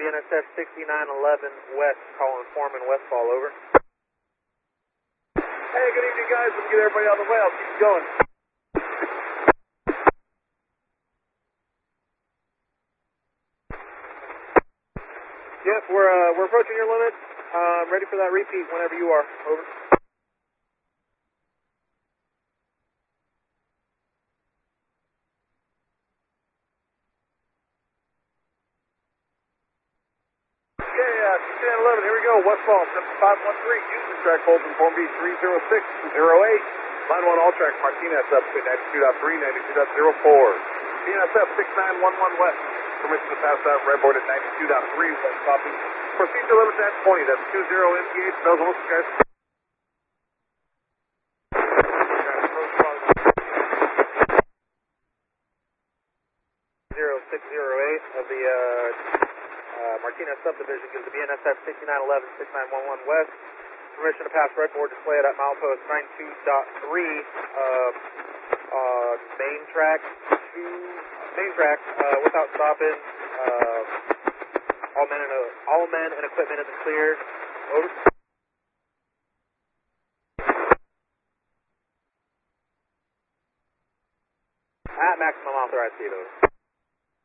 BNSF 6911 West, calling Foreman Westfall, over. Hey, good evening, guys. Let's get everybody out of the way. I'll keep you going. Yes, we're approaching your limit. Ready for that repeat whenever you are. Over. Okay, 6911, here we go. Westfall, 7513, Houston track, holds in Form B 30608. Line 1, all track, Martinez up to 92.3, 92.04. BNSF 6911 West, permission to pass that red board at 92.3, West copy. Proceed to limit at 20, that's 20 MPH, bells and whistles, guys. 0608 of the Martinez subdivision gives the BNSF 6911, 6911 West permission to pass red board display at milepost 92.3 main track without stopping. All men and equipment in the clear. Over. At maximum authorized speed. Over.